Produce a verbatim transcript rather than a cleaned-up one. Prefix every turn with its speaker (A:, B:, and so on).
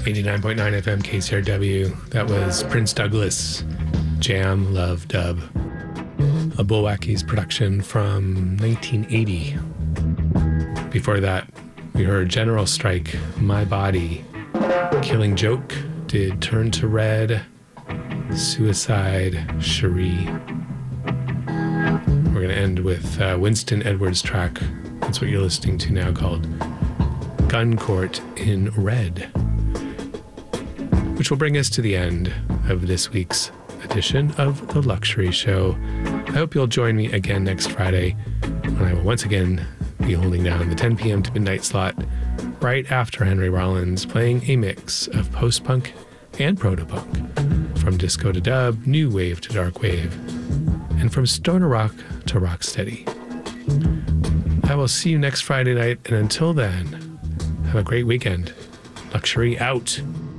A: eighty-nine point nine F M K C R W. That was Prince Douglas, Jam Love Dub, a Bullwackies production from nineteen eighty. Before that, we heard General Strike, My Body, Killing Joke did Turn to Red, Suicide, Cherie. We're going to end with uh, Winston Edwards' track. That's what you're listening to now, called Gun Court in Red, which will bring us to the end of this week's edition of The Luxury Show. I hope you'll join me again next Friday when I will once again be holding down the ten p.m. to midnight slot right after Henry Rollins, playing a mix of post-punk and proto-punk, from disco to dub, new wave to dark wave, and from stoner rock to rocksteady. I will see you next Friday night, and until then, have a great weekend. Luxury out.